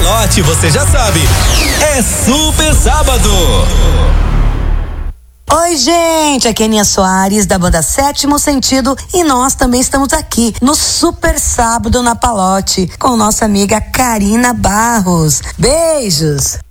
Palote, você já sabe, é Super Sábado. Oi, gente, aqui é Aninha Soares, da banda Sétimo Sentido, e nós também estamos aqui no Super Sábado na Palote, com nossa amiga Karina Barros. Beijos!